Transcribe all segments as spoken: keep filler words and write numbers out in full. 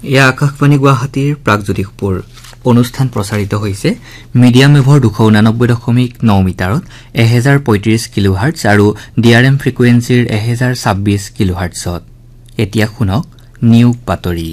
ইয়া আকাশবাণী গুৱাহাটীৰ প্ৰাগজ্যোতিষপুৰ অনুষ্ঠান প্ৰচাৰিত হৈছে মিডিয়াম ৱেভৰ দুশ ঊনানব্বৈ দশমিক ন মিটাৰত এক হাজাৰ পঁয়ত্ৰিশ কিলোহাৰ্টজ আৰু ডিআৰএম ফ্ৰিকুৱেন্সিৰ এক হাজাৰ ছাব্বিশ কিলোহাৰ্টজত এতিয়া শুনক নিয়োগ বাতৰি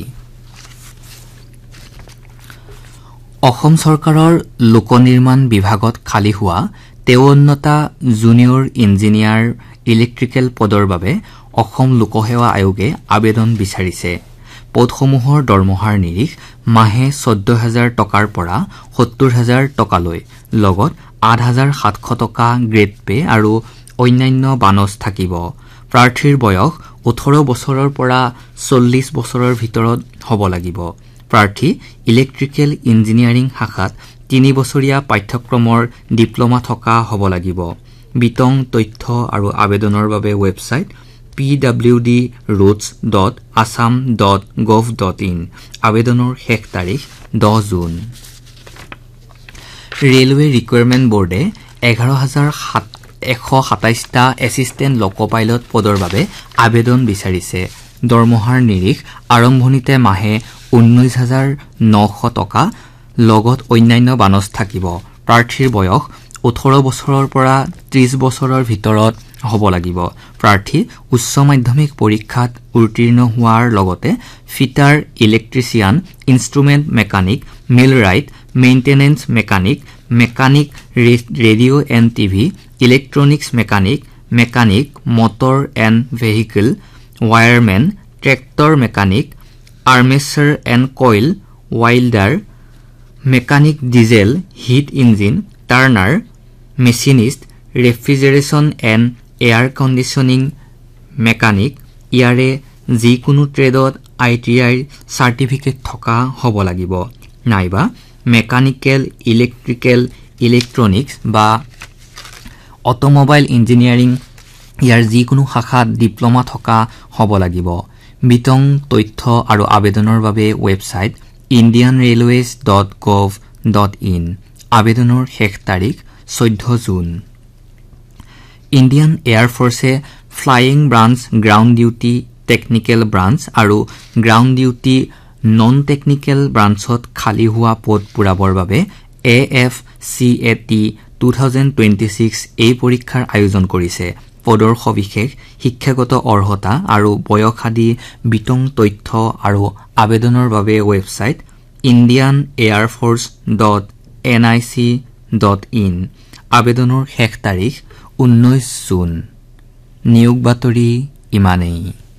অসম চৰকাৰৰ লোক নিৰ্মাণ বিভাগত খালী হোৱা তেৱন্নতা জুনিয়ৰ ইঞ্জিনিয়াৰ ইলেক্ট্ৰিকেল পদৰ বাবে অসম লোকসেৱা আয়োগে আবেদন বিচাৰিছে পদসমূহৰ দৰমহাৰ নিৰিখ মাহে চৈধ্য হাজাৰ টকাৰ পৰা সত্তৰ হাজাৰ টকালৈ লগত আঠ হাজাৰ সাতশ টকা গ্ৰেড পে আৰু অন্যান্য বানচ থাকিব প্ৰাৰ্থীৰ বয়স ওঠৰ বছৰৰ পৰা চল্লিশ বছৰৰ ভিতৰত হ'ব লাগিব প্ৰাৰ্থী ইলেক্ট্ৰিকেল ইঞ্জিনিয়াৰিং শাখাত তিনি বছৰীয়া পাঠ্যক্ৰমৰ ডিপ্লোমা থকা হ'ব লাগিব বিতং তথ্য আৰু আবেদনৰ বাবে website P W D routes dot Assam dot gov dot in আবেদনৰ শেষ তাৰিখ দহ জুন ৰেলৱে ৰিকুৱাৰমেণ্ট বোৰ্ডে এঘাৰ হাজাৰ এশ সাতাইশটা এছিষ্টেণ্ট লোক পাইলট পদৰ বাবে আবেদন বিচাৰিছে দৰমহাৰ নিৰিখ আৰম্ভণিতে মাহে ঊনৈশ হাজাৰ নশ টকা লগত অন্যান্য বানচ থাকিব প্ৰাৰ্থীৰ বয়স ওঠৰ বছৰৰ পৰা ত্ৰিশ বছৰৰ ভিতৰত হ'ব লাগিব প্ৰাৰ্থী উচ্চ মাধ্যমিক পৰীক্ষাত উত্তীৰ্ণ হোৱাৰ লগতে fitter electrician instrument mechanic মিলৰাইট maintenance mechanic mechanic radio' and TV electronics mechanic mechanic motor and vehicle wireman tractor mechanic armature and coil wilder mechanic diesel hit engine turner machinist ৰেফ্ৰিজাৰেশ্যন and air conditioning mechanic ইয়াৰে যিকোনো ট্ৰেডত I T আইৰ certificate থকা হ'ব লাগিব নাইবা mechanical electrical electronics বা automobile engineering ইয়াৰ যিকোনো শাখাত ডিপ্লোমা থকা হ'ব লাগিব বিতং তথ্য আৰু আবেদনৰ বাবে website Indian railways dot gov dot in আবেদনৰ শেষ তাৰিখ চৈধ্য June Indian এয়াৰফৰ্চে flying branch ground duty technical branch আৰু গ্ৰাউণ্ড ডিউটি নন টেকনিকেল ব্ৰাঞ্চত খালী হোৱা পদ পূৰাবৰ বাবে A F C A T two thousand twenty six এই পৰীক্ষাৰ আয়োজন কৰিছে পদৰ সবিশেষ শিক্ষাগত অৰ্হতা আৰু বয়স আদি বিতং তথ্য আৰু আবেদনৰ বাবে website Indian air force dot N I C dot in আবেদনৰ শেষ তাৰিখ ঊনৈশ জুন নিয়োগ বাতৰি ইমানেই